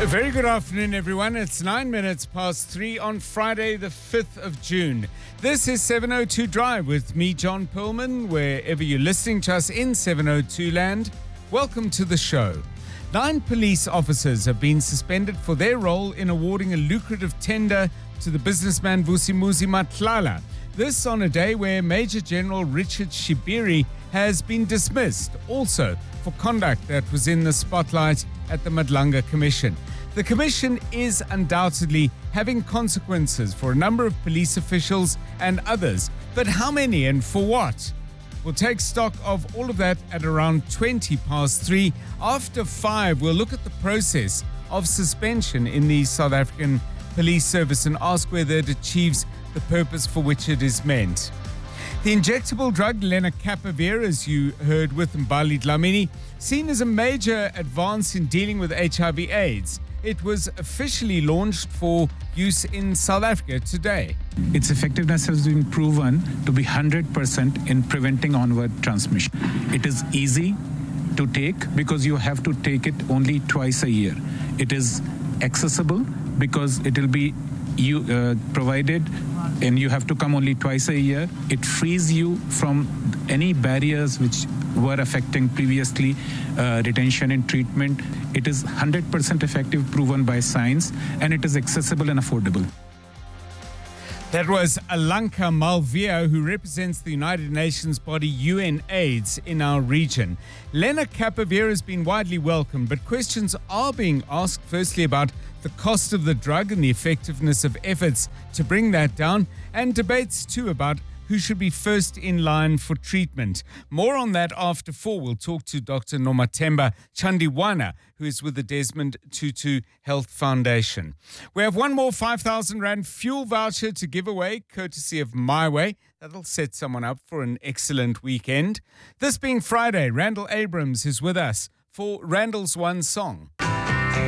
A very good afternoon, everyone. It's 9 minutes past 3 on Friday, the 5th of June. This is 702 Drive with me, John Perlman. Wherever you're listening to us in 702 land, welcome to the show. 9 police officers have been suspended for their role in awarding a lucrative tender to the businessman Vusimuzi Matlala. This on a day where Major General Richard Shibiri has been dismissed, also for conduct that was in the spotlight at the Madlanga Commission. The Commission is undoubtedly having consequences for a number of police officials and others, but how many and for what? We'll take stock of all of that at around 20 past 3. After 5, we'll look at the process of suspension in the South African Police Service and ask whether it achieves the purpose for which it is meant. The injectable drug lenacapavir, as you heard with Mbali Dlamini, seen as a major advance in dealing with HIV/AIDS. It was officially launched for use in South Africa today. Its effectiveness has been proven to be 100% in preventing onward transmission. It is easy to take because you have to take it only twice a year. It is accessible because it will be provided and you have to come only twice a year. It frees you from any barriers which were affecting previously retention and treatment. It is 100% effective, proven by science, and it is accessible and affordable. That was Alanka Malvia, who represents the United Nations body UNAIDS in our region. Lenacapavir has been widely welcomed, but questions are being asked firstly about the cost of the drug and the effectiveness of efforts to bring that down, and debates too about who should be first in line for treatment. More on that after 4. We'll talk to Dr. Nomathemba Chandiwana, who is with the Desmond Tutu Health Foundation. We have one more 5,000 Rand fuel voucher to give away, courtesy of MyWay. That'll set someone up for an excellent weekend. This being Friday, Randall Abrams is with us for Randall's One Song.